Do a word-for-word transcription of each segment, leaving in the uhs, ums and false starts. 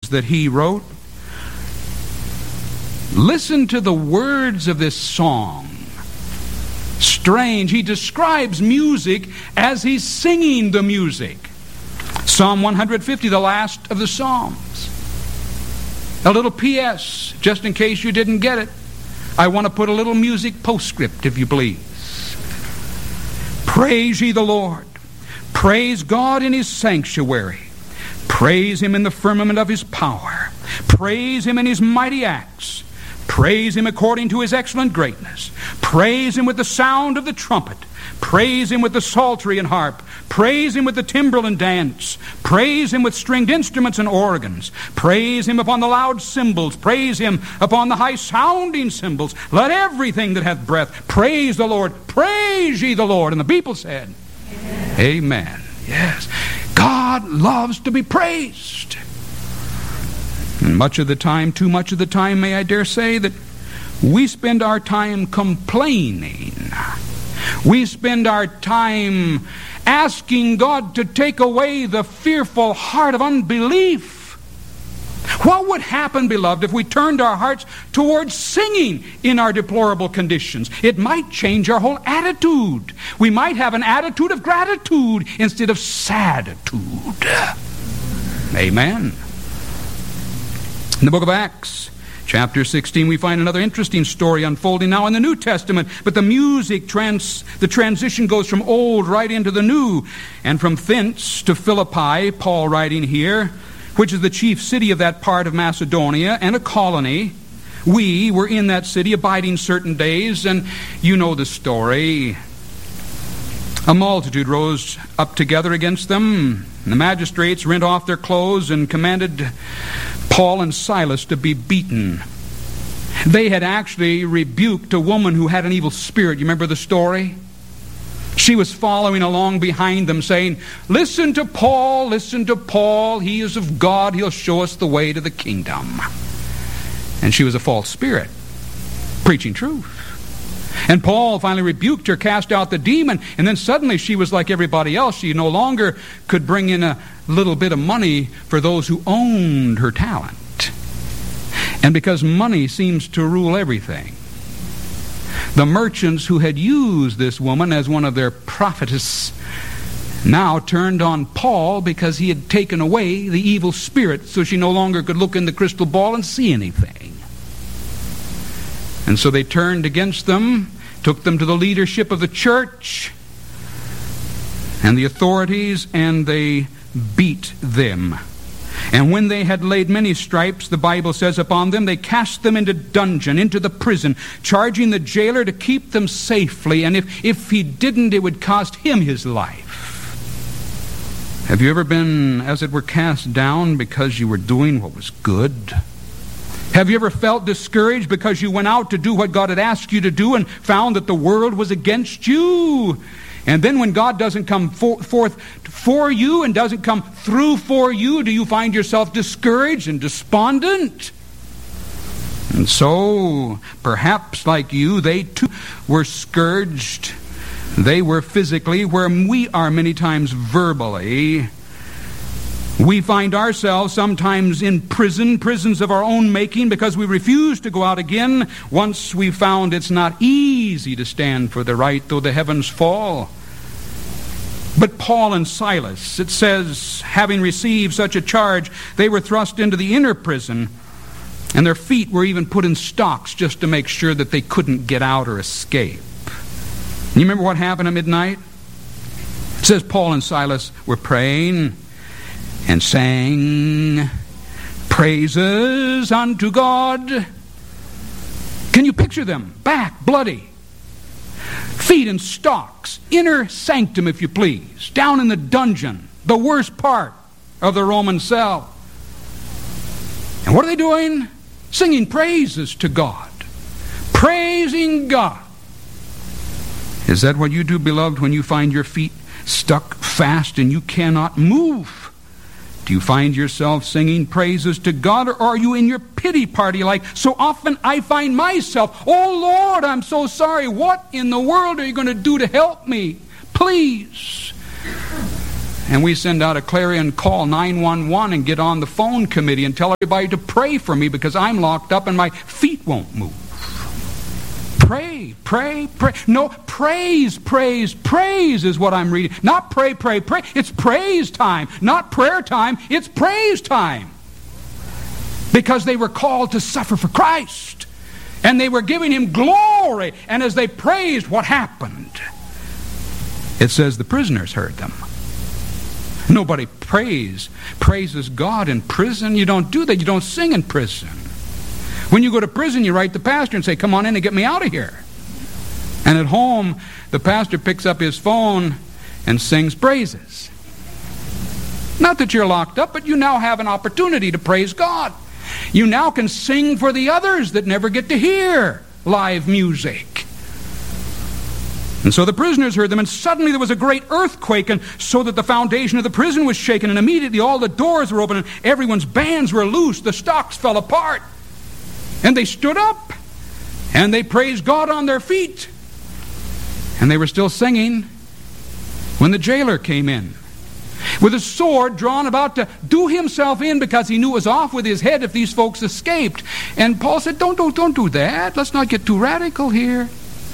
that he wrote. Listen to the words of this song. Strange. He describes music as he's singing the music. Psalm one hundred fifty, the last of the Psalms. A little P S, just in case you didn't get it. I want to put a little music postscript, if you please. Praise ye the Lord. Praise God in His sanctuary. Praise Him in the firmament of His power. Praise Him in His mighty acts. Praise Him according to His excellent greatness. Praise Him with the sound of the trumpet. Praise Him with the psaltery and harp. Praise Him with the timbrel and dance. Praise Him with stringed instruments and organs. Praise Him upon the loud cymbals. Praise Him upon the high-sounding cymbals. Let everything that hath breath praise the Lord. Praise ye the Lord. And the people said, Amen. Amen. Yes. God loves to be praised. And much of the time, too much of the time, may I dare say, that we spend our time complaining. We spend our time asking God to take away the fearful heart of unbelief. What would happen, beloved, if we turned our hearts towards singing in our deplorable conditions? It might change our whole attitude. We might have an attitude of gratitude instead of saditude. Amen. In the book of Acts, chapter sixteen, we find another interesting story unfolding now in the New Testament. But the music, trans, the transition goes from old right into the new. And from thence to Philippi, Paul writing here, which is the chief city of that part of Macedonia and a colony. We were in that city abiding certain days, and you know the story. A multitude rose up together against them. And the magistrates rent off their clothes and commanded Paul and Silas to be beaten. They had actually rebuked a woman who had an evil spirit. You remember the story? She was following along behind them saying, listen to Paul, listen to Paul. He is of God. He'll show us the way to the kingdom. And she was a false spirit, preaching truth. And Paul finally rebuked her, cast out the demon, and then suddenly she was like everybody else. She no longer could bring in a little bit of money for those who owned her talent. And because money seems to rule everything, the merchants who had used this woman as one of their prophetess now turned on Paul because he had taken away the evil spirit, so she no longer could look in the crystal ball and see anything. And so they turned against them, took them to the leadership of the church and the authorities, and they beat them. And when they had laid many stripes, the Bible says, upon them, they cast them into dungeon, into the prison, charging the jailer to keep them safely. And if, if he didn't, it would cost him his life. Have you ever been, as it were, cast down because you were doing what was good? Have you ever felt discouraged because you went out to do what God had asked you to do and found that the world was against you? And then when God doesn't come for, forth for you and doesn't come through for you, do you find yourself discouraged and despondent? And so, perhaps like you, they too were scourged. They were physically where we are many times verbally. We find ourselves sometimes in prison, prisons of our own making, because we refuse to go out again once we found it's not easy to stand for the right, though the heavens fall. But Paul and Silas, it says, having received such a charge, they were thrust into the inner prison, and their feet were even put in stocks just to make sure that they couldn't get out or escape. You remember what happened at midnight? It says Paul and Silas were praying and sang praises unto God. Can you picture them? Back, bloody. Feet in stocks. Inner sanctum, if you please. Down in the dungeon. The worst part of the Roman cell. And what are they doing? Singing praises to God. Praising God. Is that what you do, beloved, when you find your feet stuck fast and you cannot move? Do you find yourself singing praises to God, or are you in your pity party like so often I find myself? Oh Lord, I'm so sorry. What in the world are you going to do to help me? Please. And we send out a clarion call, nine one one, and get on the phone committee and tell everybody to pray for me because I'm locked up and my feet won't move. Pray, pray, pray. No, praise, praise, praise is what I'm reading. Not pray, pray, pray. It's praise time. Not prayer time. It's praise time. Because they were called to suffer for Christ. And they were giving Him glory. And as they praised, what happened? It says the prisoners heard them. Nobody prays, praises God in prison. You don't do that. You don't sing in prison. When you go to prison, you write the pastor and say, come on in and get me out of here. And at home, the pastor picks up his phone and sings praises. Not that you're locked up, but you now have an opportunity to praise God. You now can sing for the others that never get to hear live music. And so the prisoners heard them, and suddenly there was a great earthquake, and so that the foundation of the prison was shaken, and immediately all the doors were open, and everyone's bands were loosed, the stocks fell apart. And they stood up, and they praised God on their feet. And they were still singing when the jailer came in, with a sword drawn about to do himself in because he knew it was off with his head if these folks escaped. And Paul said, don't, don't, don't do that. Let's not get too radical here.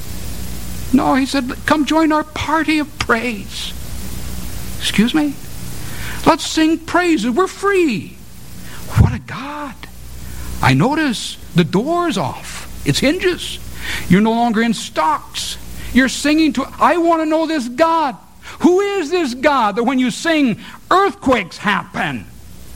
No, he said, come join our party of praise. Excuse me? Let's sing praises. We're free. What a God. I notice the door's off. It's hinges. You're no longer in stocks. You're singing to, I want to know this God. Who is this God that when you sing, earthquakes happen?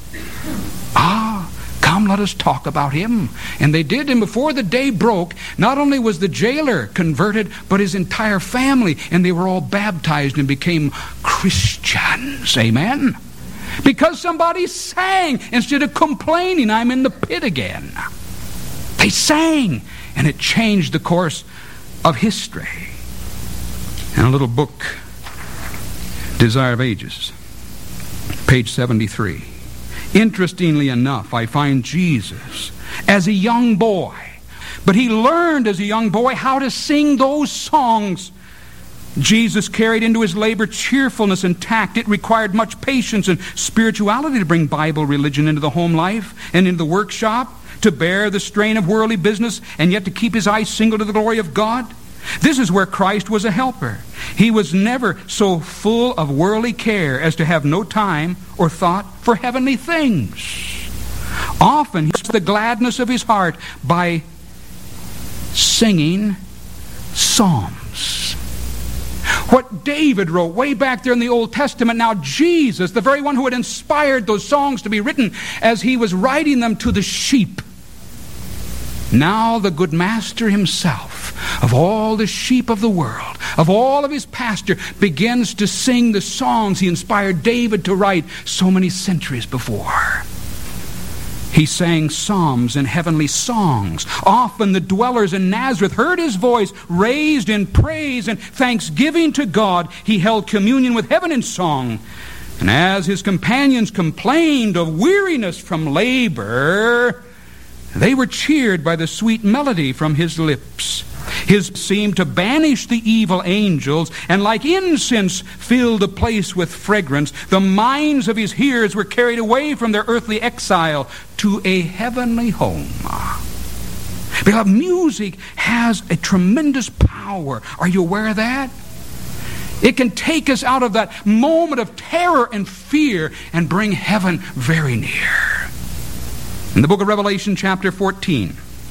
Ah, come, let us talk about Him. And they did, and before the day broke, not only was the jailer converted, but his entire family, and they were all baptized and became Christians. Amen? Because somebody sang instead of complaining, I'm in the pit again. They sang, and it changed the course of history. And a little book, Desire of Ages, page seventy-three. Interestingly enough, I find Jesus as a young boy, but he learned as a young boy how to sing those songs. Jesus carried into his labor cheerfulness and tact. It required much patience and spirituality to bring Bible religion into the home life and into the workshop, to bear the strain of worldly business and yet to keep his eyes single to the glory of God. This is where Christ was a helper. He was never so full of worldly care as to have no time or thought for heavenly things. Often he showed the gladness of his heart by singing psalms. What David wrote way back there in the Old Testament, now Jesus, the very one who had inspired those songs to be written as he was writing them to the sheep. Now the good master himself, of all the sheep of the world, of all of his pasture, begins to sing the songs he inspired David to write so many centuries before. He sang psalms and heavenly songs. Often the dwellers in Nazareth heard his voice raised in praise and thanksgiving to God. He held communion with heaven in song. And as his companions complained of weariness from labor, they were cheered by the sweet melody from his lips. His seemed to banish the evil angels, and like incense filled the place with fragrance. The minds of his hearers were carried away from their earthly exile to a heavenly home. Beloved, music has a tremendous power. Are you aware of that? It can take us out of that moment of terror and fear and bring heaven very near. In the book of Revelation, chapter fourteen,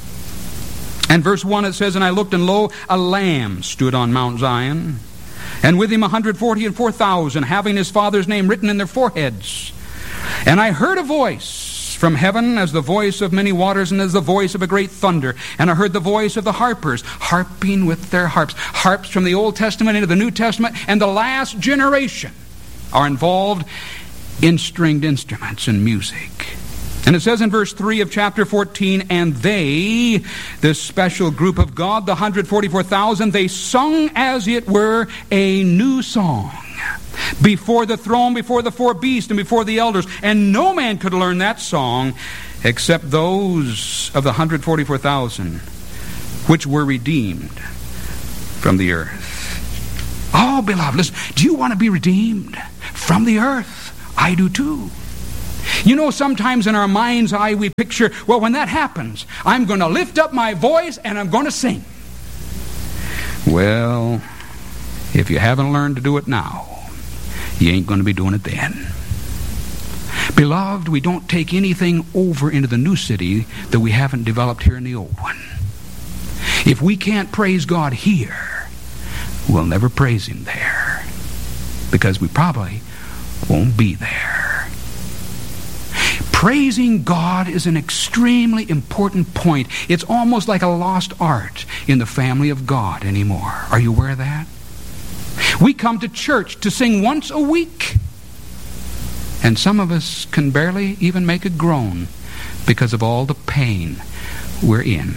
and verse one, it says, and I looked, and lo, a lamb stood on Mount Zion, and with him a hundred forty and four thousand, having his Father's name written in their foreheads. And I heard a voice from heaven as the voice of many waters and as the voice of a great thunder. And I heard the voice of the harpers harping with their harps. Harps from the Old Testament into the New Testament, and the last generation are involved in stringed instruments and music. And it says in verse three of chapter fourteen, and they, this special group of God, the one hundred forty-four thousand, they sung as it were a new song before the throne, before the four beasts, and before the elders. And no man could learn that song except those of the one hundred forty-four thousand which were redeemed from the earth. Oh, beloved, listen, do you want to be redeemed? from the earth. I do too. You know, sometimes in our mind's eye we picture, well, when that happens, I'm going to lift up my voice and I'm going to sing. Well, if you haven't learned to do it now, you ain't going to be doing it then. Beloved, we don't take anything over into the new city that we haven't developed here in the old one. If we can't praise God here, we'll never praise Him there, because we probably won't be there. Praising God is an extremely important point. It's almost like a lost art in the family of God anymore. Are you aware of that? We come to church to sing once a week, and some of us can barely even make a groan because of all the pain we're in.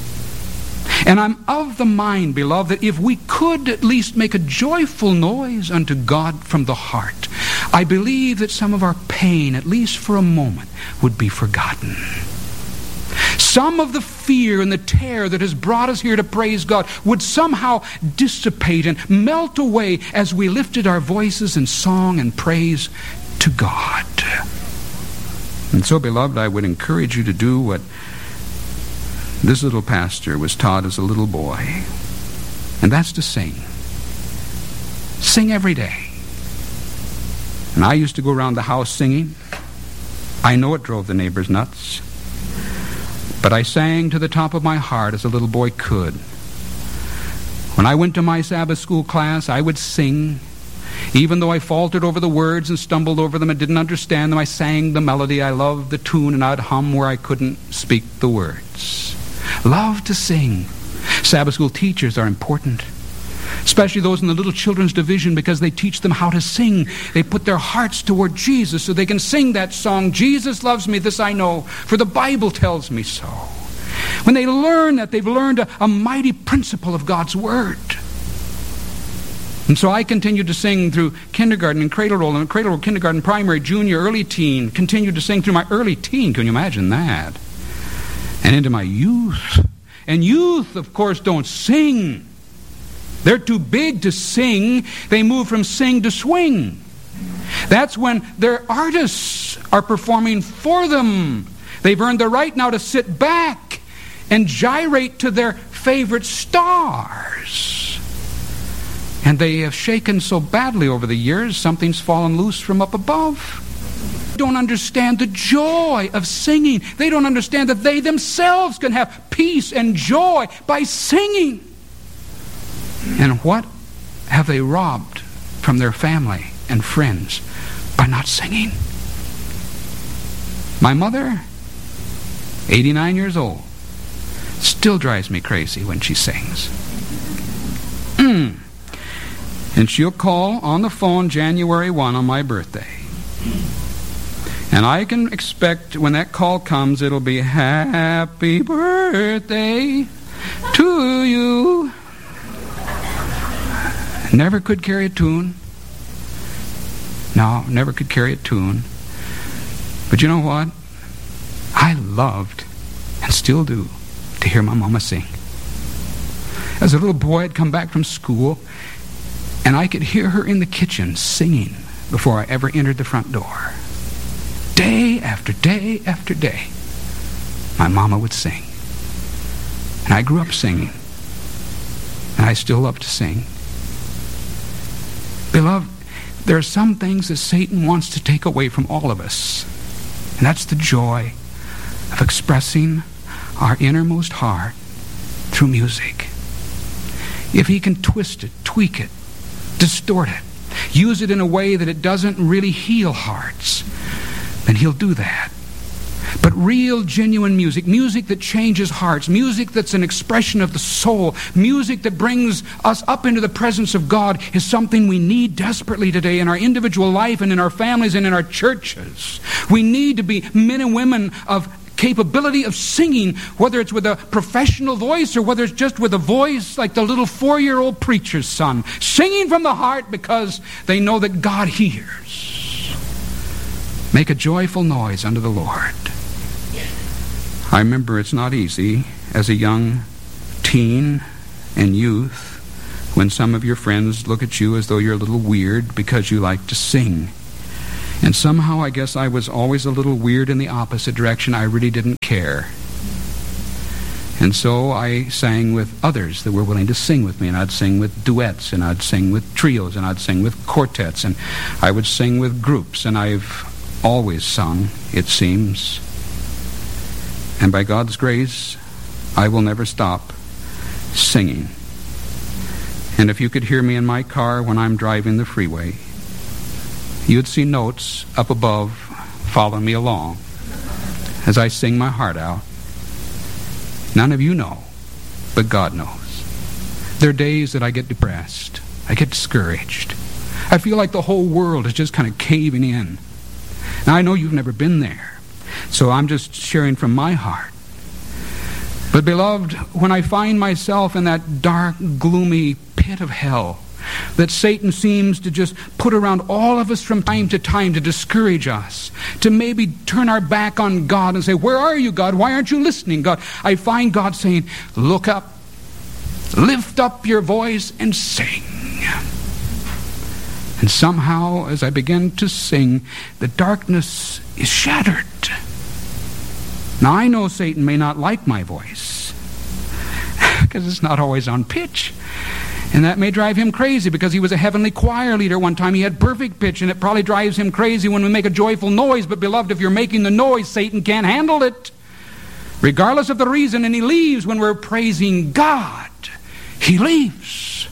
And I'm of the mind, beloved, that if we could at least make a joyful noise unto God from the heart, I believe that some of our pain, at least for a moment, would be forgotten. Some of the fear and the terror that has brought us here to praise God would somehow dissipate and melt away as we lifted our voices in song and praise to God. And so, beloved, I would encourage you to do what this little pastor was taught as a little boy, and that's to sing. Sing every day. And I used to go around the house singing. I know it drove the neighbors nuts, but I sang to the top of my heart as a little boy could. When I went to my Sabbath school class, I would sing. Even though I faltered over the words and stumbled over them and didn't understand them, I sang the melody. I loved the tune, and I'd hum where I couldn't speak the words. Love to sing. Sabbath school teachers are important, especially those in the little children's division, because they teach them how to sing. They put their hearts toward Jesus so they can sing that song, Jesus loves me, this I know, for the Bible tells me so. When they learn that, they've learned a, a mighty principle of God's Word. And so I continued to sing through kindergarten and cradle roll, and cradle roll, kindergarten, primary, junior, early teen, continued to sing through my early teen. Can you imagine that? And into my youth. And youth, of course, don't sing. They're too big to sing. They move from sing to swing. That's when their artists are performing for them. They've earned the right now to sit back and gyrate to their favorite stars. And they have shaken so badly over the years, something's fallen loose from up above. They don't understand the joy of singing. They don't understand that they themselves can have peace and joy by singing. And what have they robbed from their family and friends by not singing? My mother, eighty-nine years old, still drives me crazy when she sings. Mm. And she'll call on the phone January first on my birthday. And I can expect when that call comes, it'll be happy birthday to you. Never could carry a tune. No, never could carry a tune. But you know what? I loved, and still do, to hear my mama sing. As a little boy, I'd come back from school, and I could hear her in the kitchen singing before I ever entered the front door. Day after day after day, my mama would sing. And I grew up singing. And I still love to sing. Beloved, there are some things that Satan wants to take away from all of us. And that's the joy of expressing our innermost heart through music. If he can twist it, tweak it, distort it, use it in a way that it doesn't really heal hearts, then he'll do that. But real, genuine music, music that changes hearts, music that's an expression of the soul, music that brings us up into the presence of God is something we need desperately today in our individual life and in our families and in our churches. We need to be men and women of capability of singing, whether it's with a professional voice or whether it's just with a voice like the little four-year-old preacher's son, singing from the heart because they know that God hears. Make a joyful noise unto the Lord. I remember it's not easy as a young teen and youth when some of your friends look at you as though you're a little weird because you like to sing And somehow I guess I was always a little weird in the opposite direction. I really didn't care. And so I sang with others that were willing to sing with me, and I'd sing with duets, and I'd sing with trios, and I'd sing with quartets, and I would sing with groups, and I've always sung, it seems. And by God's grace, I will never stop singing. And if you could hear me in my car when I'm driving the freeway, you'd see notes up above following me along as I sing my heart out. None of you know, but God knows. There are days that I get depressed. I get discouraged. I feel like the whole world is just kind of caving in. Now, I know you've never been there, so I'm just sharing from my heart. But, beloved, when I find myself in that dark, gloomy pit of hell that Satan seems to just put around all of us from time to time to discourage us, to maybe turn our back on God and say, where are you, God? Why aren't you listening, God? I find God saying, look up, lift up your voice and sing. And somehow, as I begin to sing, the darkness is shattered. Now, I know Satan may not like my voice because it's not always on pitch. And that may drive him crazy because he was a heavenly choir leader one time. He had perfect pitch, and it probably drives him crazy when we make a joyful noise. But, beloved, if you're making the noise, Satan can't handle it, regardless of the reason. And he leaves when we're praising God. He leaves.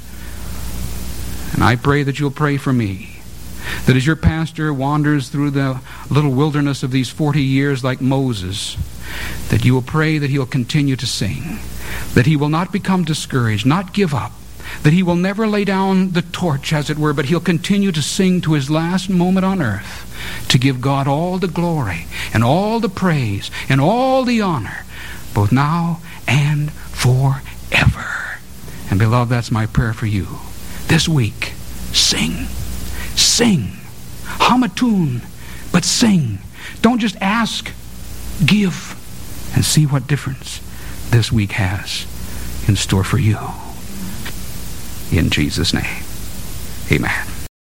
And I pray that you'll pray for me, that as your pastor wanders through the little wilderness of these forty years like Moses, that you will pray that he'll continue to sing, that he will not become discouraged, not give up, that he will never lay down the torch, as it were, but he'll continue to sing to his last moment on earth, to give God all the glory and all the praise and all the honor, both now and forever. And, beloved, that's my prayer for you. This week, sing. Sing. Hum a tune, but sing. Don't just ask, give, and see what difference this week has in store for you. In Jesus' name, amen.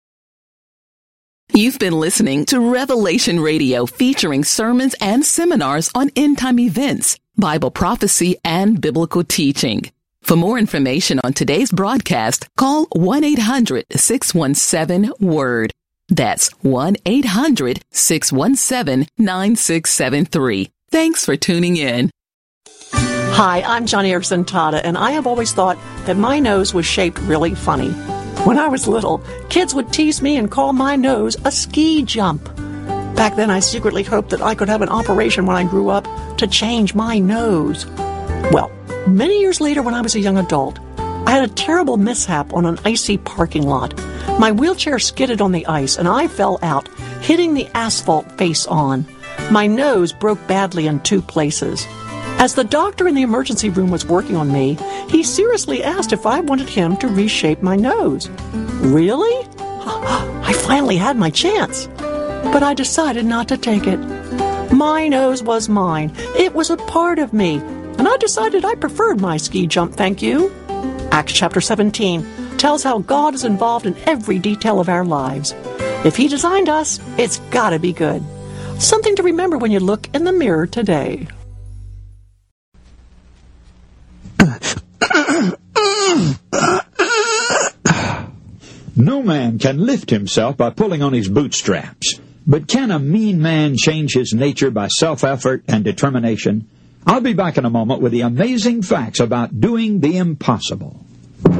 You've been listening to Revelation Radio, featuring sermons and seminars on end-time events, Bible prophecy, and biblical teaching. For more information on today's broadcast, call one eight hundred six one seven word. That's one eight hundred six one seven nine six seven three. Thanks for tuning in. Hi, I'm Joni Eareckson Tada, and I have always thought that my nose was shaped really funny. When I was little, kids would tease me and call my nose a ski jump. Back then, I secretly hoped that I could have an operation when I grew up to change my nose. Well, many years later, when I was a young adult, I had a terrible mishap on an icy parking lot. My wheelchair skidded on the ice, and I fell out, hitting the asphalt face on. My nose broke badly in two places. As the doctor in the emergency room was working on me, he seriously asked if I wanted him to reshape my nose. Really? I finally had my chance. But I decided not to take it. My nose was mine. It was a part of me. And I decided I preferred my ski jump, thank you. Acts chapter seventeen tells how God is involved in every detail of our lives. If He designed us, it's gotta be good. Something to remember when you look in the mirror today. No man can lift himself by pulling on his bootstraps. But can a mean man change his nature by self-effort and determination? I'll be back in a moment with the amazing facts about doing the impossible.